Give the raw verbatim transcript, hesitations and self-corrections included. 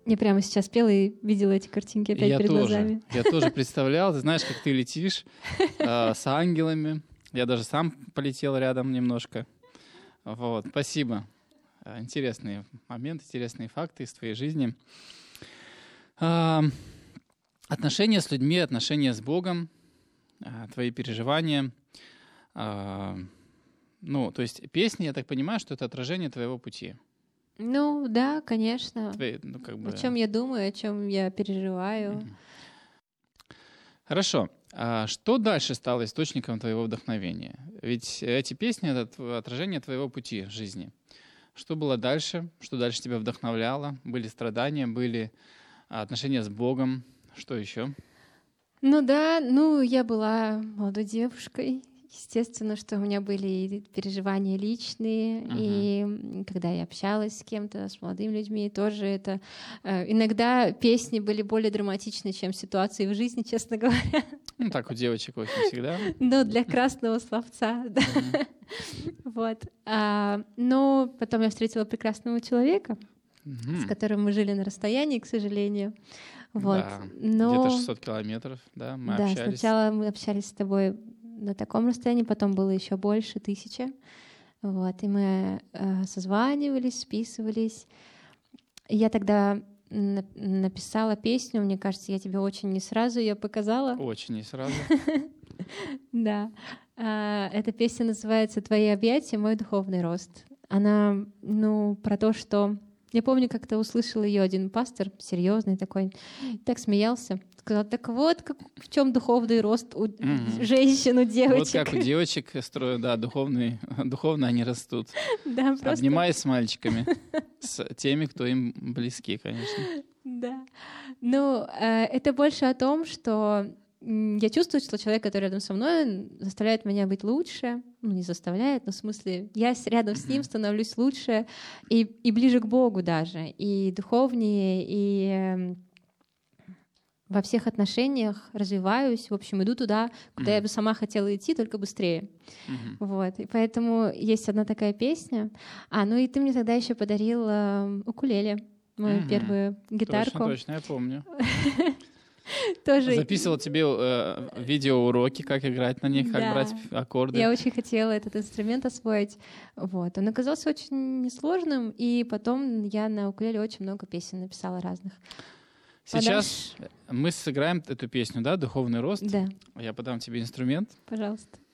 Я прямо сейчас пела и видела эти картинки опять я перед тоже, глазами. Я тоже представлял. Ты знаешь, как ты летишь э, с ангелами. Я даже сам полетел рядом немножко. Вот, спасибо. Интересные моменты, интересные факты из твоей жизни. Э, отношения с людьми, отношения с Богом, э, твои переживания. Э, ну, то есть песни, я так понимаю, что это отражение твоего пути. Ну, да, конечно. Твои, ну, как бы... О чем я думаю, о чем я переживаю. Хорошо. А что дальше стало источником твоего вдохновения? Ведь эти песни — это отражение твоего пути жизни. Что было дальше? Что дальше тебя вдохновляло? Были страдания, были отношения с Богом. Что еще? Ну да, ну я была молодой девушкой. Естественно, что у меня были и переживания личные, uh-huh. и когда я общалась с кем-то, с молодыми людьми, тоже это... Э, иногда песни были более драматичны, чем ситуации в жизни, честно говоря. Ну так у девочек очень всегда. Ну, для красного словца, да. Uh-huh. Вот. А, но потом я встретила прекрасного человека, uh-huh. с которым мы жили на расстоянии, к сожалению. Вот. Да. Но... Где-то шестьсот километров, да, мы да, общались. Да, сначала мы общались с тобой на таком расстоянии, потом было еще больше, тысячи. Вот, и мы э, созванивались, списывались. Я тогда на- написала песню, мне кажется, я тебе очень не сразу ее показала. Очень не сразу. Да. Эта песня называется «Твои объятия, мой духовный рост». Она, ну, про то, что... Я помню, как-то услышал ее один пастор, серьезный такой, так смеялся. Сказал, так вот, как, в чем духовный рост у mm-hmm. женщин, у девочек. Вот как у девочек строят, да, духовный, духовно они растут. Да, просто... Обнимаясь с мальчиками, с теми, кто им близки, конечно. Да. Ну, это больше о том, что я чувствую, что человек, который рядом со мной, заставляет меня быть лучше. Ну, не заставляет, но в смысле, я рядом с ним становлюсь лучше и, и ближе к Богу даже, и духовнее, и во всех отношениях развиваюсь. В общем, иду туда, куда mm-hmm. я бы сама хотела идти, только быстрее. Mm-hmm. Вот. И поэтому есть одна такая песня. А, ну и ты мне тогда еще подарил э, укулеле, мою mm-hmm. первую гитарку. Точно, точно, я помню. Тоже... Записывал тебе э, видеоуроки, как играть на них, как да. брать аккорды. Я очень хотела этот инструмент освоить. Вот. Он оказался очень несложным, и потом я на укулеле очень много песен написала разных. Сейчас Подашь? Мы сыграем эту песню, да, «Духовный рост». Да. Я подам тебе инструмент. Пожалуйста.